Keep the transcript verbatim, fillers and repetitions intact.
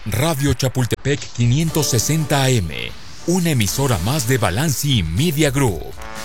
Radio Chapultepec quinientos sesenta A M, una emisora más de Balanci Media Group.